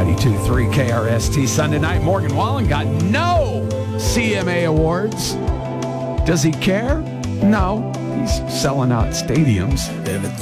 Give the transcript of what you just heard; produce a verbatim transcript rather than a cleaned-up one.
ninety-two point three K R S T Sunday night. Morgan Wallen got no C M A awards. Does he care? No. He's selling out stadiums.